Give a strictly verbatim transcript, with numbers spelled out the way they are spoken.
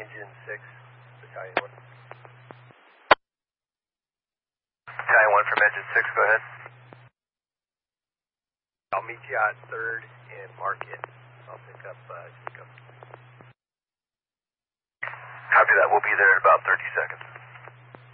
Engine six, Battalion one. Battalion one from Engine six, go ahead. I'll meet you at third and Market. I'll pick up, uh, pick up. Copy that. We'll be there in about thirty seconds.